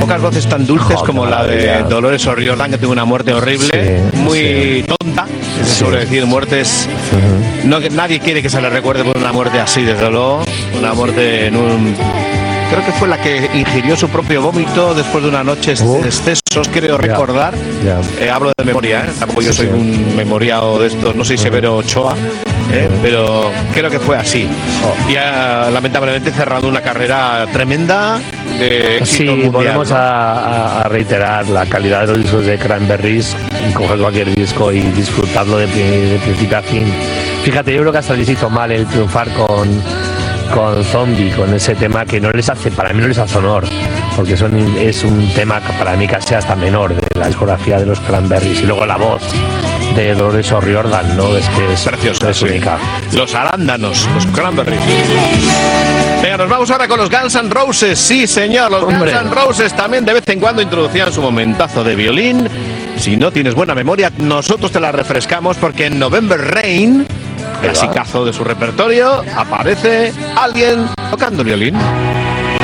pocas voces tan dulces como la de Dolores O'Riordan, que tuvo una muerte horrible, muy tonta. Se suele decir muertes. No, nadie quiere que se le recuerde por una muerte así, desde luego. Una muerte en un. Creo que fue la que ingirió su propio vómito después de una noche de excesos, creo recordar. Hablo de memoria, tampoco yo soy un memoriado de estos, no soy Severo Ochoa, pero creo que fue así. Y ha lamentablemente cerrado una carrera tremenda de éxito mundial. Volvemos a reiterar la calidad de los discos de Cranberries, coger cualquier disco y disfrutarlo de principio a fin. Fíjate, yo creo que hasta les hizo mal el triunfar con Zombie, con ese tema que no les hace, para mí no les hace honor, porque es un tema que para mí casi hasta menor de la discografía de los Cranberries. Y luego la voz de Dolores O'Riordan, ¿no? Es que es preciosa, es única. Los arándanos, los Cranberries. Venga, nos vamos ahora con los Guns N' Roses. Sí, señor, los Guns N' Roses también de vez en cuando introducían su momentazo de violín. Si no tienes buena memoria, nosotros te la refrescamos, porque en November Rain, clasicazo de su repertorio, aparece alguien tocando el violín.